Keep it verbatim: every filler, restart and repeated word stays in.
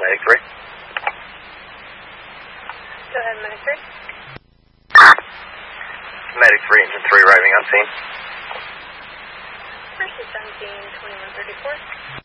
Medic three. Go ahead, Medic three. Medic three, Engine three arriving on scene. Person seventeen, twenty-one thirty-four.